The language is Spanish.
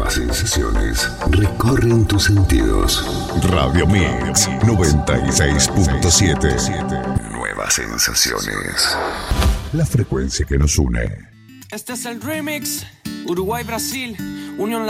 Nuevas sensaciones recorren tus sentidos. Radio Mix 96.7. Nuevas sensaciones. La frecuencia que nos une. Este es el remix. Uruguay-Brasil. Unión